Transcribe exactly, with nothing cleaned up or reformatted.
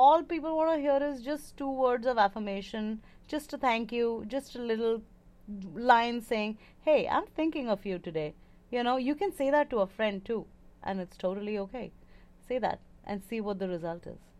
all people want to hear is just two words of affirmation, just a thank you, just a little line saying, hey, I'm thinking of you today. You know, you can say that to a friend too, and it's totally okay. Say that and see what the result is.